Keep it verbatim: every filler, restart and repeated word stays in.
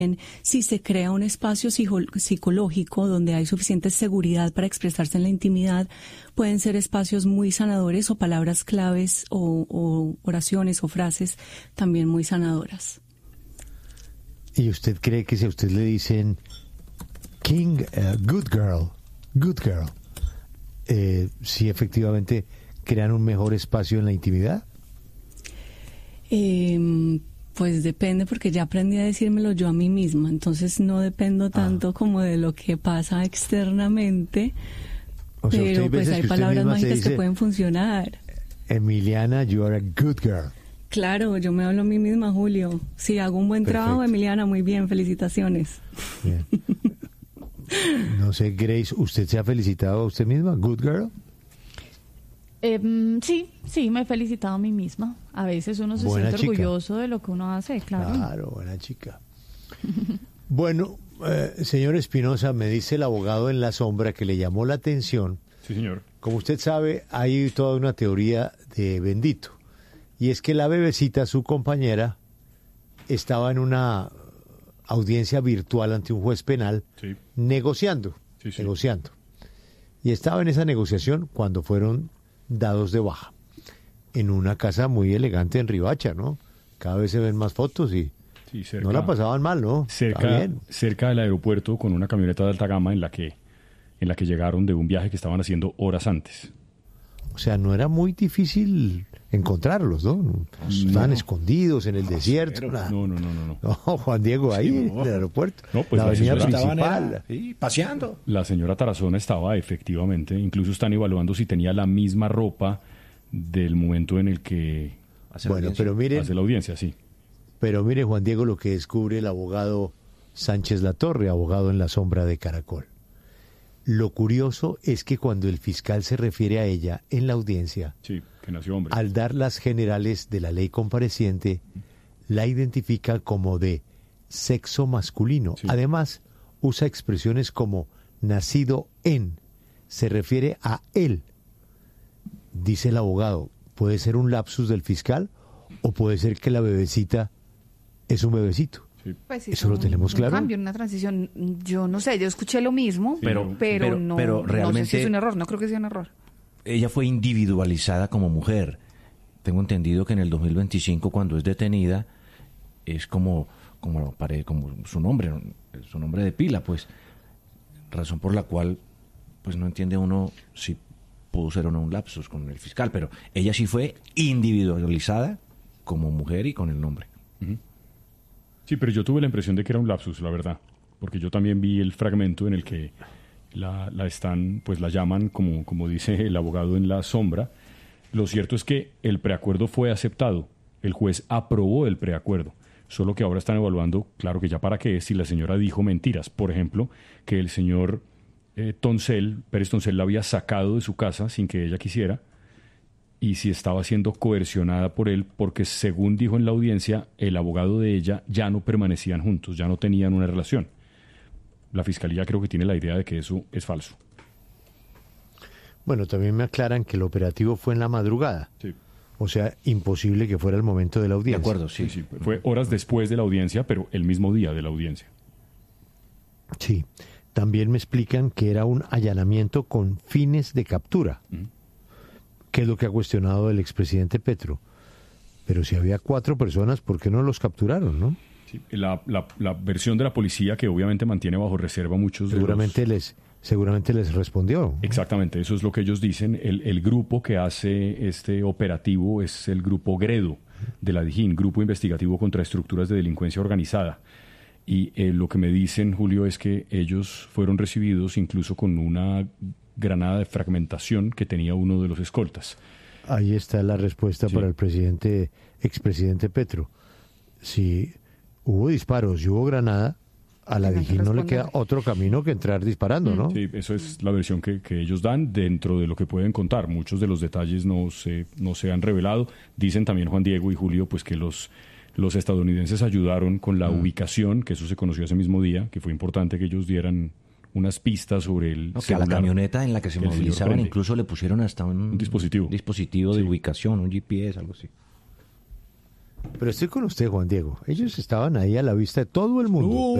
Si se crea un espacio psicológico donde hay suficiente seguridad para expresarse en la intimidad, pueden ser espacios muy sanadores o palabras claves o, o oraciones o frases también muy sanadoras. ¿Y usted cree que si a usted le dicen King, uh, good girl, good girl, eh, si efectivamente crean un mejor espacio en la intimidad? Eh, Pues depende, porque ya aprendí a decírmelo yo a mí misma, entonces no dependo tanto ah. como de lo que pasa externamente, o sea, pero pues hay palabras mágicas dice, que pueden funcionar. Emiliana, you are a good girl. Claro, yo me hablo a mí misma, Julio. Si hago un buen Perfecto. trabajo, Emiliana, muy bien, felicitaciones. Bien. No sé, Grace, ¿usted se ha felicitado a usted misma? Good girl. Eh, sí, sí, me he felicitado a mí misma. A veces uno se buena siente chica. orgulloso de lo que uno hace, claro. Claro, buena chica. Bueno, eh, señor Espinosa, me dice el abogado en la sombra que le llamó la atención. Sí, señor. Como usted sabe, hay toda una teoría de Bendito. Y es que la bebecita, su compañera, estaba en una audiencia virtual ante un juez penal, sí. negociando, sí, sí. negociando. Y estaba en esa negociación cuando fueron dados de baja en una casa muy elegante en Riohacha, ¿no? Cada vez se ven más fotos y sí, cerca, no la pasaban mal, ¿no? Cerca, cerca del aeropuerto, con una camioneta de alta gama en la que en la que llegaron de un viaje que estaban haciendo horas antes. O sea, no era muy difícil encontrarlos, ¿no? no Estaban no. escondidos en el desierto. No, no, no, no, no. No, Juan Diego, ahí sí, no. en el aeropuerto. No, pues la avenida principal. Era, sí, paseando. La señora Tarazona estaba efectivamente, incluso están evaluando si tenía la misma ropa del momento en el que hace bueno, la pero miren, hace la audiencia, sí. Pero mire, Juan Diego, lo que descubre el abogado Sánchez Latorre, abogado en la sombra de Caracol. Lo curioso es que cuando el fiscal se refiere a ella en la audiencia, sí, que nació hombre, al dar las generales de la ley compareciente, la identifica como de sexo masculino. Sí. Además, usa expresiones como nacido en, se refiere a él. Dice el abogado, puede ser un lapsus del fiscal o puede ser que la bebecita es un bebecito. Sí. Pues sí, eso lo tenemos un, claro. Un cambio, una transición. Yo no sé, yo escuché lo mismo, sí, pero, pero, pero, no, pero realmente no sé si es un error, no creo que sea un error. Ella fue individualizada como mujer. Tengo entendido que en el dos mil veinticinco, cuando es detenida, es como, como, como su nombre, su nombre de pila, pues. Razón por la cual, pues no entiende uno si pudo ser o no un lapsus con el fiscal, pero ella sí fue individualizada como mujer y con el nombre. Uh-huh. Sí, pero yo tuve la impresión de que era un lapsus, la verdad, porque yo también vi el fragmento en el que la, la están, pues la llaman, como, como dice el abogado, en la sombra. Lo cierto es que el preacuerdo fue aceptado, el juez aprobó el preacuerdo, solo que ahora están evaluando, claro que ya para qué, si la señora dijo mentiras. Por ejemplo, que el señor eh, Toncel, Pérez Toncel, la había sacado de su casa sin que ella quisiera, y si estaba siendo coercionada por él, porque según dijo en la audiencia, el abogado de ella ya no permanecían juntos, ya no tenían una relación. La fiscalía creo que tiene la idea de que eso es falso. Bueno, también me aclaran que el operativo fue en la madrugada. Sí. O sea, imposible que fuera el momento de la audiencia. De acuerdo, sí. sí, sí. Fue horas después de la audiencia, pero el mismo día de la audiencia. Sí. También me explican que era un allanamiento con fines de captura. Uh-huh. Que es lo que ha cuestionado el expresidente Petro. Pero si había cuatro personas, ¿por qué no los capturaron, no? Sí, la, la, la versión de la policía, que obviamente mantiene bajo reserva muchos seguramente de los... les Seguramente les respondió. Exactamente, eso es lo que ellos dicen. El, el grupo que hace este operativo es el grupo Gredo de la DIJÍN, Grupo Investigativo contra Estructuras de Delincuencia Organizada. Y eh, lo que me dicen, Julio, es que ellos fueron recibidos incluso con una granada de fragmentación que tenía uno de los escoltas. Ahí está la respuesta sí. para el presidente, expresidente Petro. Si hubo disparos y hubo granada, a la DIJÍN no le queda otro camino que entrar disparando, ¿no? Sí, eso es la versión que, que ellos dan dentro de lo que pueden contar. Muchos de los detalles no se, no se han revelado. Dicen también Juan Diego y Julio pues que los, los estadounidenses ayudaron con la mm. ubicación, que eso se conoció ese mismo día, que fue importante que ellos dieran unas pistas sobre el no, que a la camioneta en la que se movilizaban incluso le pusieron hasta un, un dispositivo, dispositivo sí. de ubicación, un G P S, algo así. Pero estoy con usted, Juan Diego. Ellos estaban ahí a la vista de todo el mundo.